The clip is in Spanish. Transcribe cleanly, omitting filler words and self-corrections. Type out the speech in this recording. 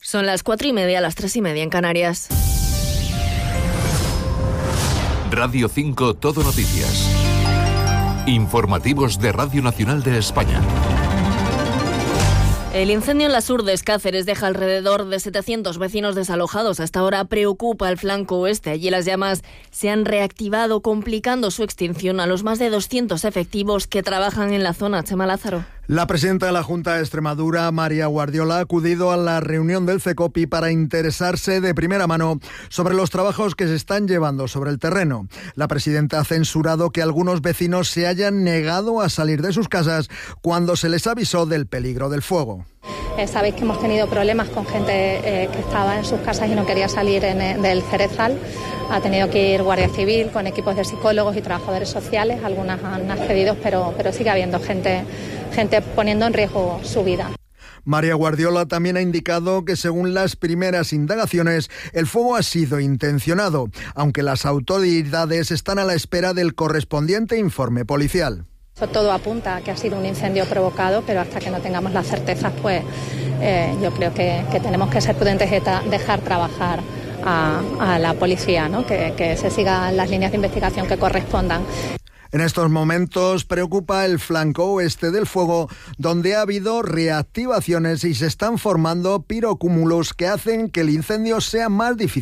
Son las 4:30, las 3:30 en Canarias. Radio 5 Todo Noticias. Informativos de Radio Nacional de España. El incendio en Las Urdes, Cáceres, deja alrededor de 700 vecinos desalojados. Hasta ahora preocupa el flanco oeste. Allí las llamas se han reactivado, complicando su extinción a los más de 200 efectivos que trabajan en la zona. Chema Lázaro. La presidenta de la Junta de Extremadura, María Guardiola, ha acudido a la reunión del CECOPI para interesarse de primera mano sobre los trabajos que se están llevando sobre el terreno. La presidenta ha censurado que algunos vecinos se hayan negado a salir de sus casas cuando se les avisó del peligro del fuego. Sabéis que hemos tenido problemas con gente que estaba en sus casas y no quería salir del Cerezal. Ha tenido que ir Guardia Civil con equipos de psicólogos y trabajadores sociales. Algunas han accedido, pero sigue habiendo gente poniendo en riesgo su vida. María Guardiola también ha indicado que según las primeras indagaciones, el fuego ha sido intencionado, aunque las autoridades están a la espera del correspondiente informe policial. Todo apunta a que ha sido un incendio provocado, pero hasta que no tengamos las certezas, pues yo creo que tenemos que ser prudentes y dejar trabajar a la policía, ¿no? Que se sigan las líneas de investigación que correspondan. En estos momentos preocupa el flanco oeste del fuego, donde ha habido reactivaciones y se están formando pirocúmulos que hacen que el incendio sea más difícil